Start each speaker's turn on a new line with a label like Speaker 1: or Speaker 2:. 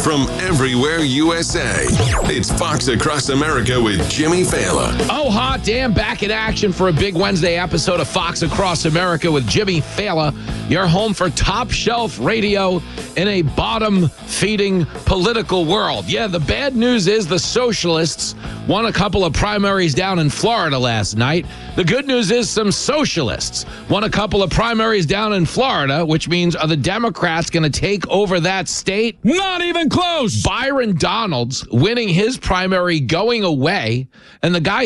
Speaker 1: from everywhere USA. It's Fox Across America with Jimmy Fallon.
Speaker 2: Oh, hot damn, back in action for a big Wednesday episode of Fox Across America with Jimmy Fallon. Your home for top shelf radio in a bottom-feeding political world. Yeah, the bad news is the socialists won a couple of primaries down in Florida last night. The good news is some socialists won a couple of primaries down in Florida, which means are the Democrats going to take over that state?
Speaker 3: Not even close.
Speaker 2: Byron Donalds winning his primary going away, and the guy